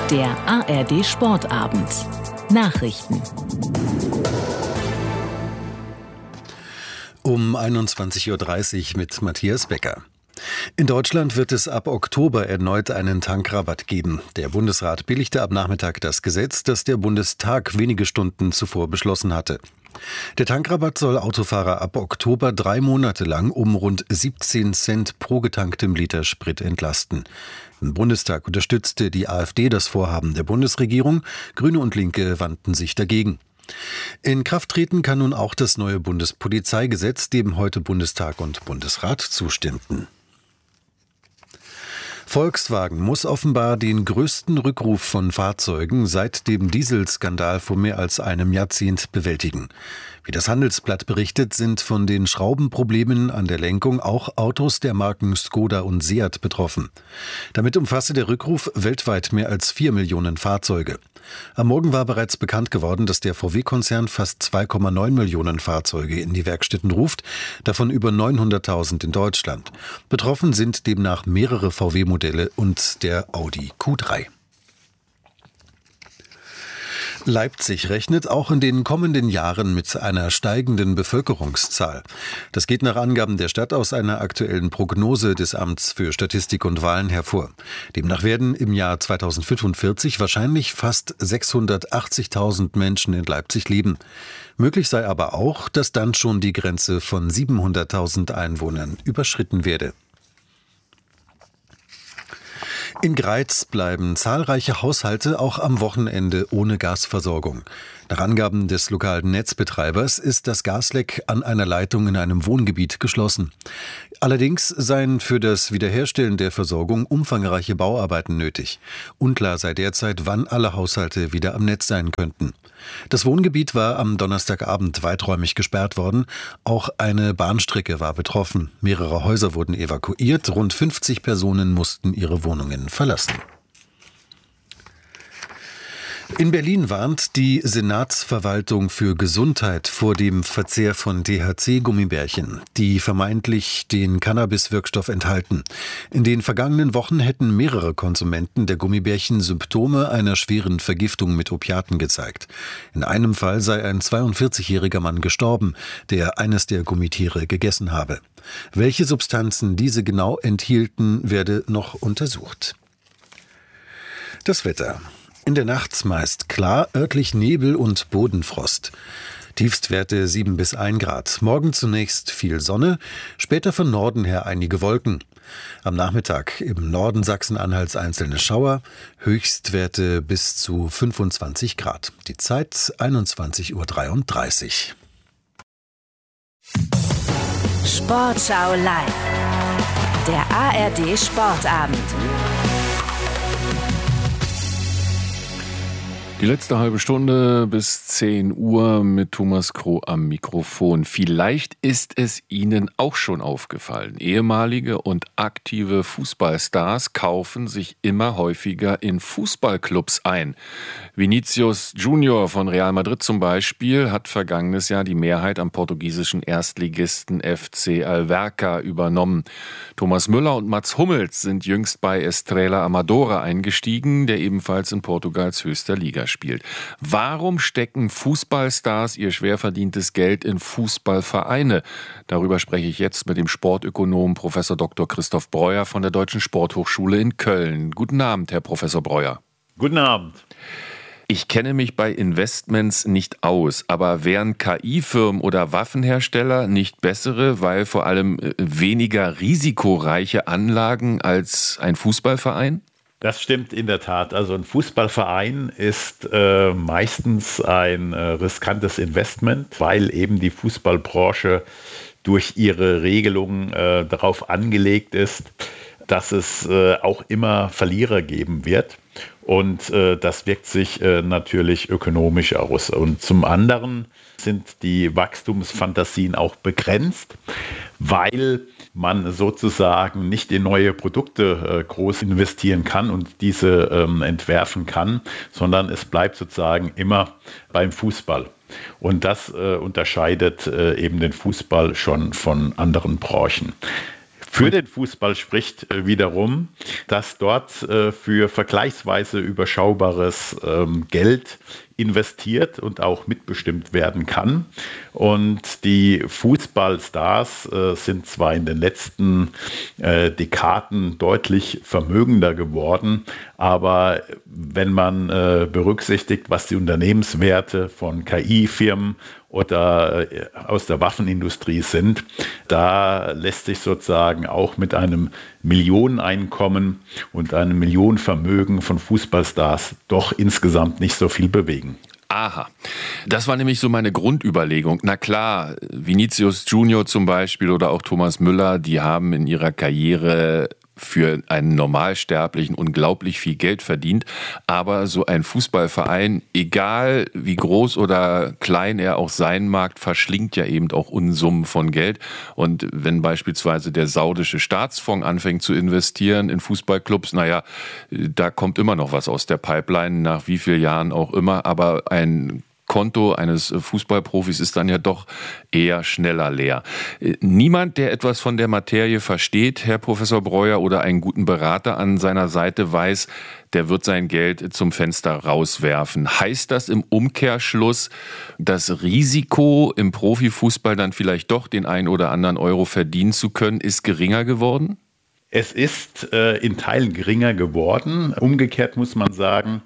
Der ARD Sportabend. Nachrichten. Um 21.30 Uhr mit Matthias Becker. In Deutschland wird es ab Oktober erneut einen Tankrabatt geben. Der Bundesrat billigte ab Nachmittag das Gesetz, das der Bundestag wenige Stunden zuvor beschlossen hatte. Der Tankrabatt soll Autofahrer ab Oktober 3 Monate lang um rund 17 Cent pro getanktem Liter Sprit entlasten. Im Bundestag unterstützte die AfD das Vorhaben der Bundesregierung. Grüne und Linke wandten sich dagegen. In Kraft treten kann nun auch das neue Bundespolizeigesetz, dem heute Bundestag und Bundesrat zustimmten. Volkswagen muss offenbar den größten Rückruf von Fahrzeugen seit dem Dieselskandal vor mehr als einem Jahrzehnt bewältigen. Wie das Handelsblatt berichtet, sind von den Schraubenproblemen an der Lenkung auch Autos der Marken Skoda und Seat betroffen. Damit umfasste der Rückruf weltweit mehr als 4 Millionen Fahrzeuge. Am Morgen war bereits bekannt geworden, dass der VW-Konzern fast 2,9 Millionen Fahrzeuge in die Werkstätten ruft, davon über 900.000 in Deutschland. Betroffen sind demnach mehrere VW-Modelle und der Audi Q3. Leipzig rechnet auch in den kommenden Jahren mit einer steigenden Bevölkerungszahl. Das geht nach Angaben der Stadt aus einer aktuellen Prognose des Amts für Statistik und Wahlen hervor. Demnach werden im Jahr 2045 wahrscheinlich fast 680.000 Menschen in Leipzig leben. Möglich sei aber auch, dass dann schon die Grenze von 700.000 Einwohnern überschritten werde. In Greiz bleiben zahlreiche Haushalte auch am Wochenende ohne Gasversorgung. Nach Angaben des lokalen Netzbetreibers ist das Gasleck an einer Leitung in einem Wohngebiet geschlossen. Allerdings seien für das Wiederherstellen der Versorgung umfangreiche Bauarbeiten nötig. Unklar sei derzeit, wann alle Haushalte wieder am Netz sein könnten. Das Wohngebiet war am Donnerstagabend weiträumig gesperrt worden. Auch eine Bahnstrecke war betroffen. Mehrere Häuser wurden evakuiert. Rund 50 Personen mussten ihre Wohnungen verlassen. In Berlin warnt die Senatsverwaltung für Gesundheit vor dem Verzehr von THC-Gummibärchen, die vermeintlich den Cannabis-Wirkstoff enthalten. In den vergangenen Wochen hätten mehrere Konsumenten der Gummibärchen Symptome einer schweren Vergiftung mit Opiaten gezeigt. In einem Fall sei ein 42-jähriger Mann gestorben, der eines der Gummitiere gegessen habe. Welche Substanzen diese genau enthielten, werde noch untersucht. Das Wetter. In der Nacht meist klar, örtlich Nebel und Bodenfrost. Tiefstwerte 7 bis 1 Grad. Morgen zunächst viel Sonne, später von Norden her einige Wolken. Am Nachmittag im Norden Sachsen-Anhalts einzelne Schauer, Höchstwerte bis zu 25 Grad. Die Zeit 21.33 Uhr. Sportschau live. Der ARD Sportabend. Die letzte halbe Stunde bis 10 Uhr mit Thomas Kroh am Mikrofon. Vielleicht ist es Ihnen auch schon aufgefallen. Ehemalige und aktive Fußballstars kaufen sich immer häufiger in Fußballclubs ein. Vinicius Junior von Real Madrid zum Beispiel hat vergangenes Jahr die Mehrheit am portugiesischen Erstligisten FC Alverca übernommen. Thomas Müller und Mats Hummels sind jüngst bei Estrela Amadora eingestiegen, der ebenfalls in Portugals höchster Liga spielt. Warum stecken Fußballstars ihr schwer verdientes Geld in Fußballvereine? Darüber spreche ich jetzt mit dem Sportökonom Prof. Dr. Christoph Breuer von der Deutschen Sporthochschule in Köln. Guten Abend, Herr Professor Breuer. Guten Abend. Ich kenne mich bei Investments nicht aus, aber wären KI-Firmen oder Waffenhersteller nicht bessere, weil vor allem weniger risikoreiche Anlagen als ein Fußballverein? Das stimmt in der Tat. Also ein Fußballverein ist meistens ein riskantes Investment, weil eben die Fußballbranche durch ihre Regelungen darauf angelegt ist, dass es auch immer Verlierer geben wird. Und das wirkt sich natürlich ökonomisch aus. Und zum anderen sind die Wachstumsfantasien auch begrenzt, weil man sozusagen nicht in neue Produkte groß investieren kann und diese entwerfen kann, sondern es bleibt sozusagen immer beim Fußball. Und das unterscheidet eben den Fußball schon von anderen Branchen. Für den Fußball spricht wiederum, dass dort für vergleichsweise überschaubares Geld investiert und auch mitbestimmt werden kann. Und die Fußballstars sind zwar in den letzten Dekaden deutlich vermögender geworden, aber wenn man berücksichtigt, was die Unternehmenswerte von KI-Firmen oder aus der Waffenindustrie sind, da lässt sich sozusagen auch mit einem Millioneneinkommen und einem Millionenvermögen von Fußballstars doch insgesamt nicht so viel bewegen. Aha, das war nämlich so meine Grundüberlegung. Na klar, Vinicius Junior zum Beispiel oder auch Thomas Müller, die haben in ihrer Karriere für einen Normalsterblichen unglaublich viel Geld verdient. Aber so ein Fußballverein, egal wie groß oder klein er auch sein mag, verschlingt ja eben auch Unsummen von Geld. Und wenn beispielsweise der saudische Staatsfonds anfängt zu investieren in Fußballclubs, naja, da kommt immer noch was aus der Pipeline, nach wie vielen Jahren auch immer. Aber ein Konto eines Fußballprofis ist dann ja doch eher schneller leer. Niemand, der etwas von der Materie versteht, Herr Professor Breuer, oder einen guten Berater an seiner Seite weiß, der wird sein Geld zum Fenster rauswerfen. Heißt das im Umkehrschluss, das Risiko im Profifußball dann vielleicht doch den einen oder anderen Euro verdienen zu können, ist geringer geworden? Es ist in Teilen geringer geworden. Umgekehrt muss man sagen,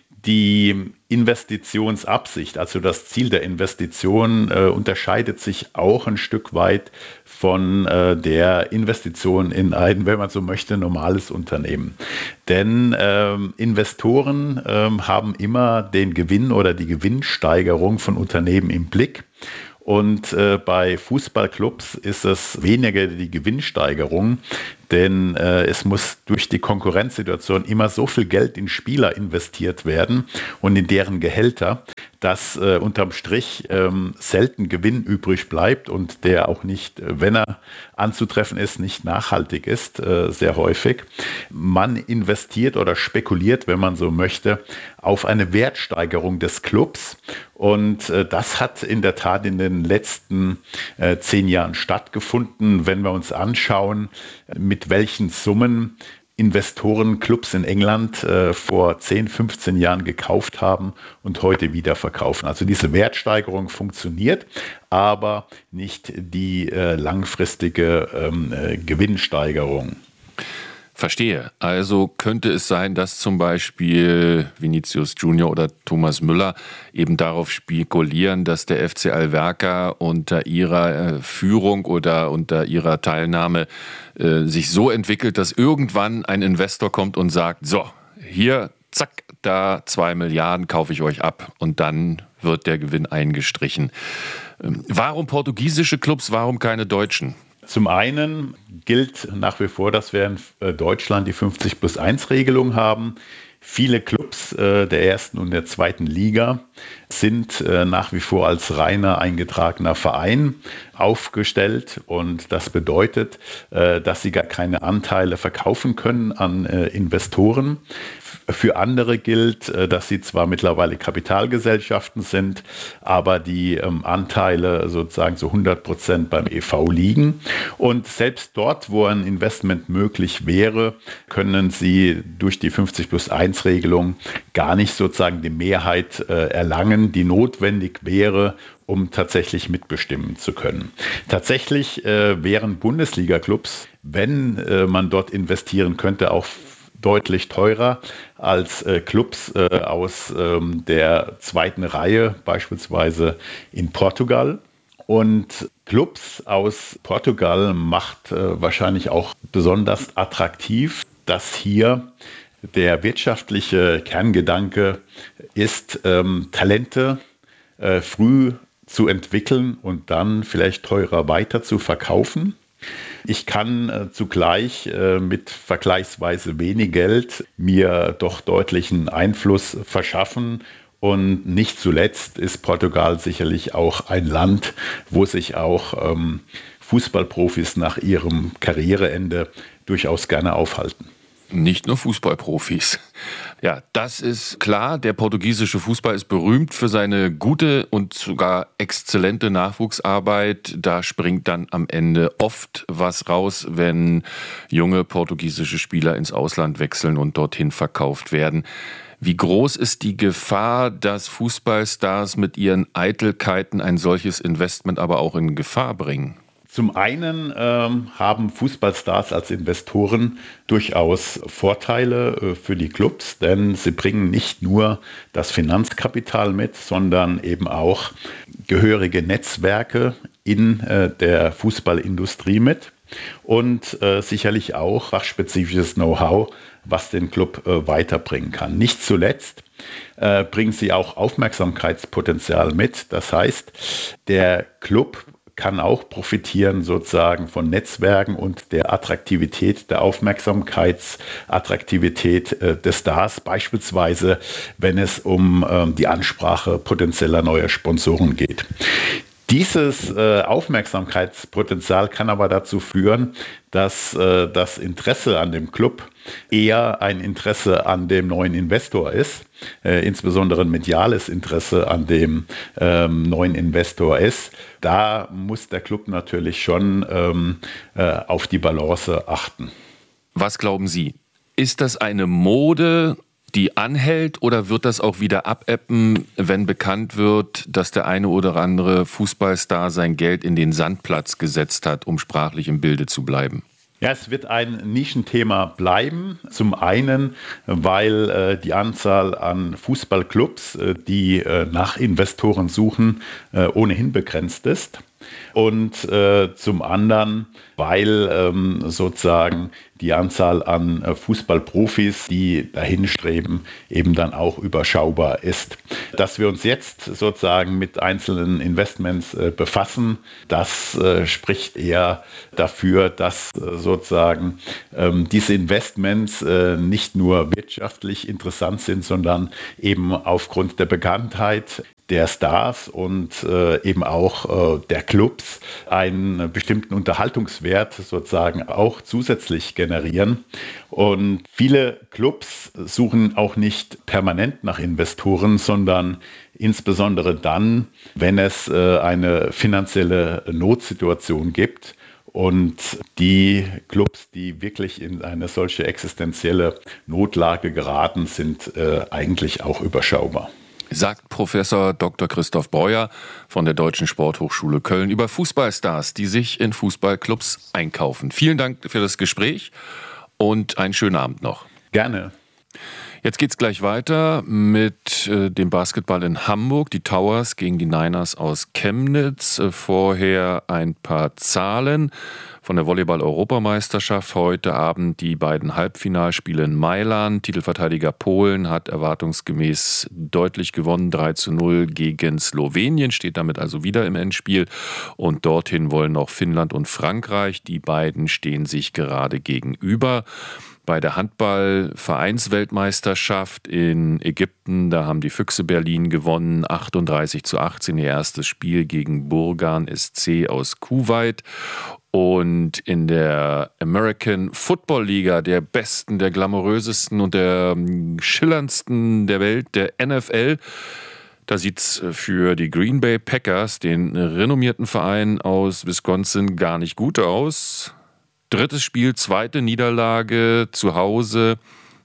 die Investitionsabsicht, also das Ziel der Investition, unterscheidet sich auch ein Stück weit von der Investition in ein, wenn man so möchte, normales Unternehmen. Denn Investoren haben immer den Gewinn oder die Gewinnsteigerung von Unternehmen im Blick. Und bei Fußballclubs ist es weniger die Gewinnsteigerung, denn es muss durch die Konkurrenzsituation immer so viel Geld in Spieler investiert werden und in deren Gehälter, dass unterm Strich selten Gewinn übrig bleibt und der auch nicht, wenn er anzutreffen ist, nicht nachhaltig ist, sehr häufig. Man investiert oder spekuliert, wenn man so möchte, auf eine Wertsteigerung des Clubs. Und das hat in der Tat in den letzten 10 Jahren stattgefunden. Wenn wir uns anschauen, mit welchen Summen Investoren Clubs in England vor 10, 15 Jahren gekauft haben und heute wieder verkaufen. Also diese Wertsteigerung funktioniert, aber nicht die langfristige Gewinnsteigerung. Verstehe. Also könnte es sein, dass zum Beispiel Vinicius Junior oder Thomas Müller eben darauf spekulieren, dass der FC Alverca unter ihrer Führung oder unter ihrer Teilnahme sich so entwickelt, dass irgendwann ein Investor kommt und sagt, so, hier, zack, da 2 Milliarden kaufe ich euch ab und dann wird der Gewinn eingestrichen. Warum portugiesische Clubs, warum keine deutschen? Zum einen gilt nach wie vor, dass wir in Deutschland die 50+1-Regelung haben. Viele Clubs der ersten und der zweiten Liga sind nach wie vor als reiner eingetragener Verein aufgestellt und das bedeutet, dass sie gar keine Anteile verkaufen können an Investoren. Für andere gilt, dass sie zwar mittlerweile Kapitalgesellschaften sind, aber die Anteile sozusagen zu 100% beim e.V. liegen. Und selbst dort, wo ein Investment möglich wäre, können sie durch die 50+1-Regelung gar nicht sozusagen die Mehrheit erlangen, die notwendig wäre, um tatsächlich mitbestimmen zu können. Tatsächlich wären Bundesliga-Clubs, wenn man dort investieren könnte, auch deutlich teurer als Clubs aus der zweiten Reihe, beispielsweise in Portugal. Und Clubs aus Portugal macht wahrscheinlich auch besonders attraktiv, dass hier der wirtschaftliche Kerngedanke ist, Talente früh zu entwickeln und dann vielleicht teurer weiter zu verkaufen. Ich kann zugleich mit vergleichsweise wenig Geld mir doch deutlichen Einfluss verschaffen. Und nicht zuletzt ist Portugal sicherlich auch ein Land, wo sich auch Fußballprofis nach ihrem Karriereende durchaus gerne aufhalten. Nicht nur Fußballprofis. Ja, das ist klar. Der portugiesische Fußball ist berühmt für seine gute und sogar exzellente Nachwuchsarbeit. Da springt dann am Ende oft was raus, wenn junge portugiesische Spieler ins Ausland wechseln und dorthin verkauft werden. Wie groß ist die Gefahr, dass Fußballstars mit ihren Eitelkeiten ein solches Investment aber auch in Gefahr bringen? Zum einen haben Fußballstars als Investoren durchaus Vorteile für die Clubs, denn sie bringen nicht nur das Finanzkapital mit, sondern eben auch gehörige Netzwerke in der Fußballindustrie mit und sicherlich auch fachspezifisches Know-how, was den Club weiterbringen kann. Nicht zuletzt bringen sie auch Aufmerksamkeitspotenzial mit. Das heißt, der Club kann auch profitieren sozusagen von Netzwerken und der Attraktivität, der Aufmerksamkeitsattraktivität des Stars, beispielsweise wenn es um die Ansprache potenzieller neuer Sponsoren geht. Dieses Aufmerksamkeitspotenzial kann aber dazu führen, dass das Interesse an dem Club eher ein Interesse an dem neuen Investor ist, insbesondere ein mediales Interesse an dem neuen Investor ist. Da muss der Club natürlich schon auf die Balance achten. Was glauben Sie? Ist das eine Mode, die anhält, oder wird das auch wieder abebben, wenn bekannt wird, dass der eine oder andere Fußballstar sein Geld in den Sandplatz gesetzt hat, um sprachlich im Bilde zu bleiben? Ja, es wird ein Nischenthema bleiben. Zum einen, weil die Anzahl an Fußballclubs, die nach Investoren suchen, ohnehin begrenzt ist. Und zum anderen, weil sozusagen die Anzahl an Fußballprofis, die dahin streben, eben dann auch überschaubar ist. Dass wir uns jetzt sozusagen mit einzelnen Investments befassen, das spricht eher dafür, dass sozusagen diese Investments nicht nur wirtschaftlich interessant sind, sondern eben aufgrund der Bekanntheit der Stars und eben auch der Clubs einen bestimmten Unterhaltungswert sozusagen auch zusätzlich generieren. Und viele Clubs suchen auch nicht permanent nach Investoren, sondern insbesondere dann, wenn es eine finanzielle Notsituation gibt. Und die Clubs, die wirklich in eine solche existenzielle Notlage geraten, sind eigentlich auch überschaubar. Sagt Professor Dr. Christoph Breuer von der Deutschen Sporthochschule Köln über Fußballstars, die sich in Fußballclubs einkaufen. Vielen Dank für das Gespräch und einen schönen Abend noch. Gerne. Jetzt geht's gleich weiter mit dem Basketball in Hamburg. Die Towers gegen die Niners aus Chemnitz. Vorher ein paar Zahlen von der Volleyball-Europameisterschaft. Heute Abend die beiden Halbfinalspiele in Mailand. Titelverteidiger Polen hat erwartungsgemäß deutlich gewonnen. 3:0 gegen Slowenien, steht damit also wieder im Endspiel. Und dorthin wollen noch Finnland und Frankreich. Die beiden stehen sich gerade gegenüber. Bei der Handball-Vereinsweltmeisterschaft in Ägypten, da haben die Füchse Berlin gewonnen, 38:18, ihr erstes Spiel gegen Burgan SC aus Kuwait. Und in der American Football Liga, der besten, der glamourösesten und der schillerndsten der Welt, der NFL, da sieht es für die Green Bay Packers, den renommierten Verein aus Wisconsin, gar nicht gut aus. Drittes Spiel, zweite Niederlage zu Hause,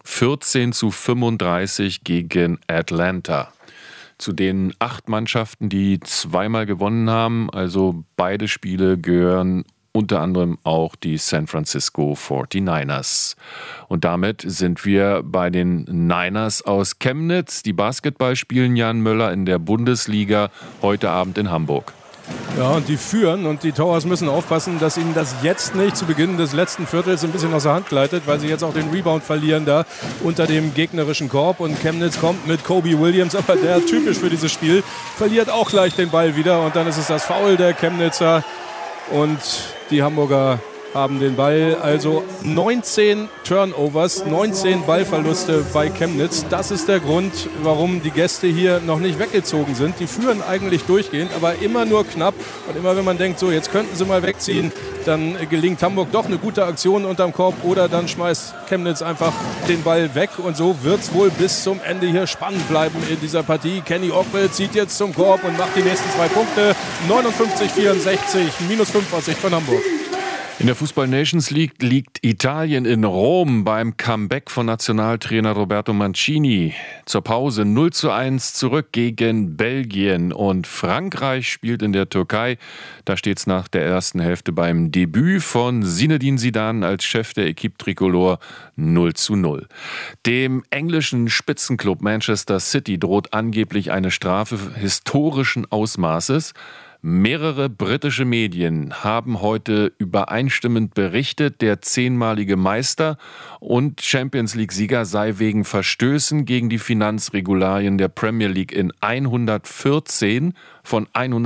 14:35 gegen Atlanta. Zu den 8 Mannschaften, die zweimal gewonnen haben, also beide Spiele, gehören unter anderem auch die San Francisco 49ers. Und damit sind wir bei den Niners aus Chemnitz. Die Basketball spielen Jan Möller in der Bundesliga heute Abend in Hamburg. Ja, und die führen und die Towers müssen aufpassen, dass ihnen das jetzt nicht zu Beginn des letzten Viertels ein bisschen aus der Hand gleitet, weil sie jetzt auch den Rebound verlieren da unter dem gegnerischen Korb. Und Chemnitz kommt mit Kobe Williams, aber der typisch für dieses Spiel, verliert auch gleich den Ball wieder. Und dann ist es das Foul der Chemnitzer und die Hamburger haben den Ball. Also 19 Turnovers, 19 Ballverluste bei Chemnitz. Das ist der Grund, warum die Gäste hier noch nicht weggezogen sind. Die führen eigentlich durchgehend, aber immer nur knapp. Und immer wenn man denkt, so jetzt könnten sie mal wegziehen, dann gelingt Hamburg doch eine gute Aktion unterm Korb oder dann schmeißt Chemnitz einfach den Ball weg. Und so wird es wohl bis zum Ende hier spannend bleiben in dieser Partie. Kenny Okbel zieht jetzt zum Korb und macht die nächsten 2 Punkte. 59-64, minus 5 aus Sicht von Hamburg. In der Fußball Nations League liegt Italien in Rom beim Comeback von Nationaltrainer Roberto Mancini. Zur Pause 0:1 zurück gegen Belgien. Und Frankreich spielt in der Türkei. Da steht es nach der ersten Hälfte beim Debüt von Zinedine Zidane als Chef der Equipe Tricolore 0:0. Dem englischen Spitzenklub Manchester City droht angeblich eine Strafe historischen Ausmaßes. Mehrere britische Medien haben heute übereinstimmend berichtet, der 10-malige Meister und Champions-League-Sieger sei wegen Verstößen gegen die Finanzregularien der Premier League in 114 von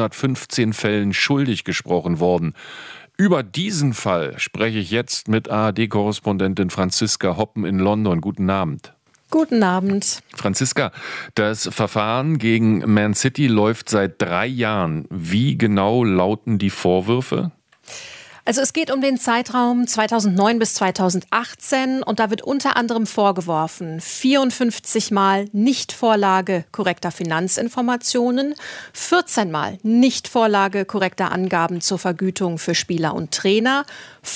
115 Fällen schuldig gesprochen worden. Über diesen Fall spreche ich jetzt mit ARD-Korrespondentin Franziska Hoppen in London. Guten Abend. Guten Abend. Franziska, das Verfahren gegen Man City läuft seit 3 Jahren. Wie genau lauten die Vorwürfe? Also es geht um den Zeitraum 2009 bis 2018 und da wird unter anderem vorgeworfen, 54 Mal Nichtvorlage korrekter Finanzinformationen, 14 Mal Nichtvorlage korrekter Angaben zur Vergütung für Spieler und Trainer,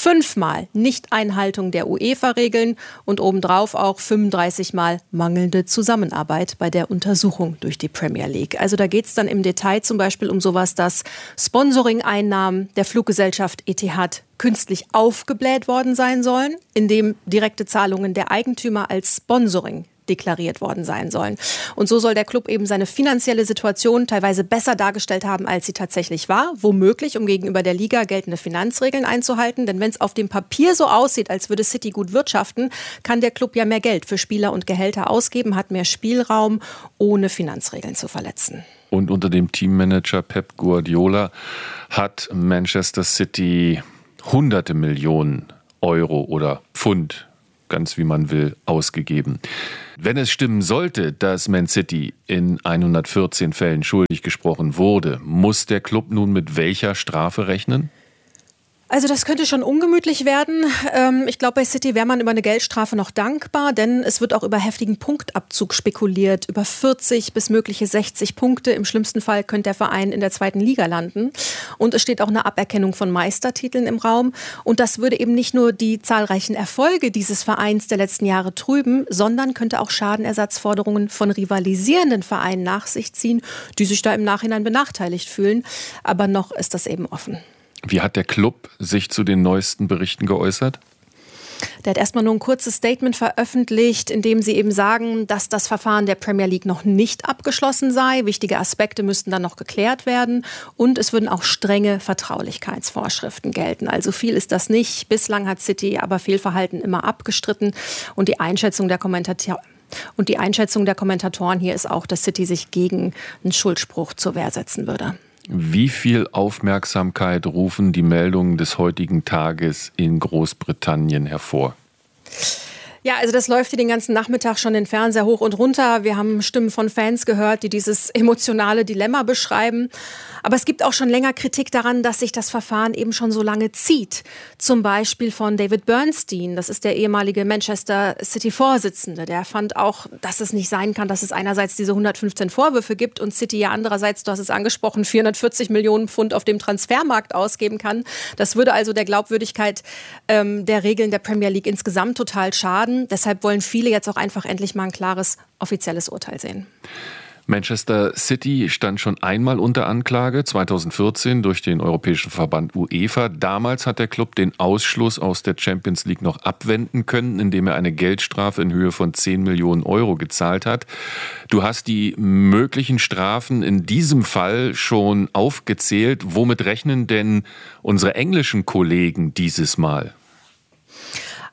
5 Mal Nichteinhaltung der UEFA-Regeln und obendrauf auch 35 Mal mangelnde Zusammenarbeit bei der Untersuchung durch die Premier League. Also da geht es dann im Detail zum Beispiel um sowas, dass Sponsoring-Einnahmen der Fluggesellschaft ETH künstlich aufgebläht worden sein sollen, indem direkte Zahlungen der Eigentümer als Sponsoring deklariert worden sein sollen. Und so soll der Club eben seine finanzielle Situation teilweise besser dargestellt haben, als sie tatsächlich war. Womöglich, um gegenüber der Liga geltende Finanzregeln einzuhalten. Denn wenn es auf dem Papier so aussieht, als würde City gut wirtschaften, kann der Club ja mehr Geld für Spieler und Gehälter ausgeben, hat mehr Spielraum, ohne Finanzregeln zu verletzen. Und unter dem Teammanager Pep Guardiola hat Manchester City hunderte Millionen Euro oder Pfund, ganz wie man will, ausgegeben. Wenn es stimmen sollte, dass Man City in 114 Fällen schuldig gesprochen wurde, muss der Club nun mit welcher Strafe rechnen? Also das könnte schon ungemütlich werden. Ich glaube, bei City wäre man über eine Geldstrafe noch dankbar, denn es wird auch über heftigen Punktabzug spekuliert, über 40 bis mögliche 60 Punkte. Im schlimmsten Fall könnte der Verein in der 2. Liga landen. Und es steht auch eine Aberkennung von Meistertiteln im Raum. Und das würde eben nicht nur die zahlreichen Erfolge dieses Vereins der letzten Jahre trüben, sondern könnte auch Schadenersatzforderungen von rivalisierenden Vereinen nach sich ziehen, die sich da im Nachhinein benachteiligt fühlen. Aber noch ist das eben offen. Wie hat der Club sich zu den neuesten Berichten geäußert? Der hat erstmal nur ein kurzes Statement veröffentlicht, in dem sie eben sagen, dass das Verfahren der Premier League noch nicht abgeschlossen sei. Wichtige Aspekte müssten dann noch geklärt werden. Und es würden auch strenge Vertraulichkeitsvorschriften gelten. Also viel ist das nicht. Bislang hat City aber Fehlverhalten immer abgestritten. Und die Einschätzung der Kommentatoren hier ist auch, dass City sich gegen einen Schuldspruch zur Wehr setzen würde. Wie viel Aufmerksamkeit rufen die Meldungen des heutigen Tages in Großbritannien hervor? Ja, also das läuft hier den ganzen Nachmittag schon den Fernseher hoch und runter. Wir haben Stimmen von Fans gehört, die dieses emotionale Dilemma beschreiben. Aber es gibt auch schon länger Kritik daran, dass sich das Verfahren eben schon so lange zieht. Zum Beispiel von David Bernstein, das ist der ehemalige Manchester City-Vorsitzende. Der fand auch, dass es nicht sein kann, dass es einerseits diese 115 Vorwürfe gibt und City ja andererseits, du hast es angesprochen, 440 Millionen Pfund auf dem Transfermarkt ausgeben kann. Das würde also der Glaubwürdigkeit der Regeln der Premier League insgesamt total schaden. Deshalb wollen viele jetzt auch einfach endlich mal ein klares offizielles Urteil sehen. Manchester City stand schon einmal unter Anklage, 2014 durch den Europäischen Verband UEFA. Damals hat der Club den Ausschluss aus der Champions League noch abwenden können, indem er eine Geldstrafe in Höhe von 10 Millionen Euro gezahlt hat. Du hast die möglichen Strafen in diesem Fall schon aufgezählt. Womit rechnen denn unsere englischen Kollegen dieses Mal?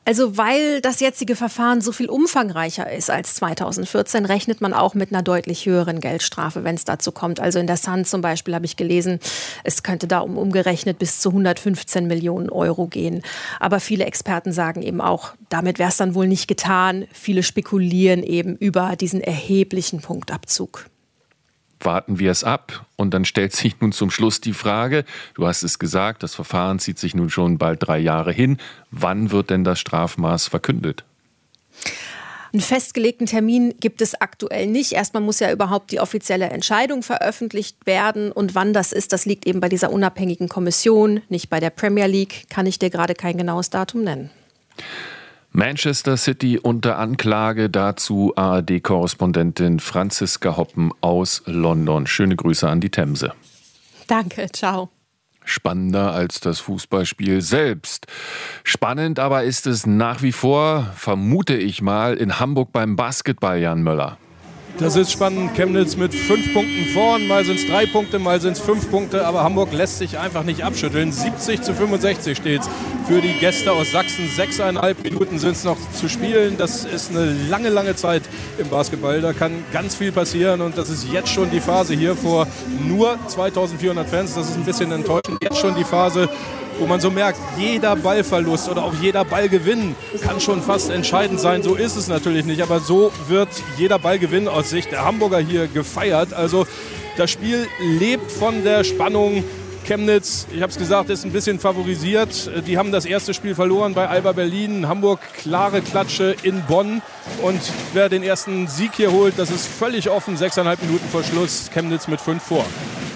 Also weil das jetzige Verfahren so viel umfangreicher ist als 2014, rechnet man auch mit einer deutlich höheren Geldstrafe, wenn es dazu kommt. Also in der Sun zum Beispiel habe ich gelesen, es könnte da umgerechnet bis zu 115 Millionen Euro gehen. Aber viele Experten sagen eben auch, damit wäre es dann wohl nicht getan. Viele spekulieren eben über diesen erheblichen Punktabzug. Warten wir es ab. Und dann stellt sich nun zum Schluss die Frage, du hast es gesagt, das Verfahren zieht sich nun schon bald 3 Jahre hin. Wann wird denn das Strafmaß verkündet? Einen festgelegten Termin gibt es aktuell nicht. Erstmal muss ja überhaupt die offizielle Entscheidung veröffentlicht werden. Und wann das ist, das liegt eben bei dieser unabhängigen Kommission, nicht bei der Premier League. Kann ich dir gerade kein genaues Datum nennen. Manchester City unter Anklage, dazu ARD-Korrespondentin Franziska Hoppen aus London. Schöne Grüße an die Themse. Danke, ciao. Spannender als das Fußballspiel selbst. Spannend aber ist es nach wie vor, vermute ich mal, in Hamburg beim Basketball, Jan Möller. Das ist spannend. Chemnitz mit 5 Punkten vorn. Mal sind es 3 Punkte, mal sind es 5 Punkte. Aber Hamburg lässt sich einfach nicht abschütteln. 70-65 steht es für die Gäste aus Sachsen. 6,5 Minuten sind es noch zu spielen. Das ist eine lange, lange Zeit im Basketball. Da kann ganz viel passieren. Und das ist jetzt schon die Phase hier vor nur 2400 Fans. Das ist ein bisschen enttäuschend. Jetzt schon die Phase, wo man so merkt, jeder Ballverlust oder auch jeder Ballgewinn kann schon fast entscheidend sein. So ist es natürlich nicht, aber so wird jeder Ballgewinn aus Sicht der Hamburger hier gefeiert. Also das Spiel lebt von der Spannung. Chemnitz, ich habe es gesagt, ist ein bisschen favorisiert. Die haben das erste Spiel verloren bei Alba Berlin. Hamburg, klare Klatsche in Bonn. Und wer den ersten Sieg hier holt, das ist völlig offen. 6,5 Minuten vor Schluss, Chemnitz mit 5 vor.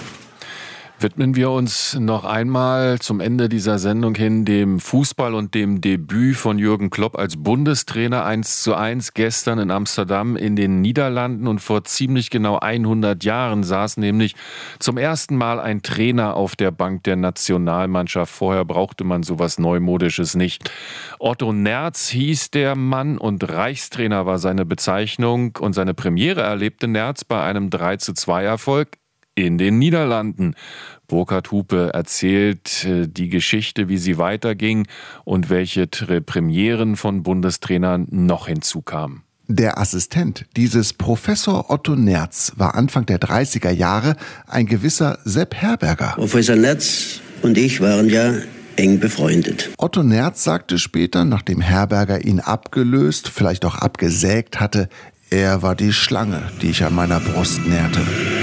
Widmen wir uns noch einmal zum Ende dieser Sendung hin dem Fußball und dem Debüt von Jürgen Klopp als Bundestrainer 1:1 gestern in Amsterdam in den Niederlanden. Und vor ziemlich genau 100 Jahren saß nämlich zum ersten Mal ein Trainer auf der Bank der Nationalmannschaft. Vorher brauchte man sowas Neumodisches nicht. Otto Nerz hieß der Mann und Reichstrainer war seine Bezeichnung. Und seine Premiere erlebte Nerz bei einem 3:2-Erfolg in den Niederlanden. Burkhard Hupe erzählt die Geschichte, wie sie weiterging und welche Premieren von Bundestrainern noch hinzukamen. Der Assistent dieses Professor Otto Nerz war Anfang der 30er Jahre ein gewisser Sepp Herberger. Professor Nerz und ich waren ja eng befreundet. Otto Nerz sagte später, nachdem Herberger ihn abgelöst, vielleicht auch abgesägt hatte, er war die Schlange, die ich an meiner Brust nährte.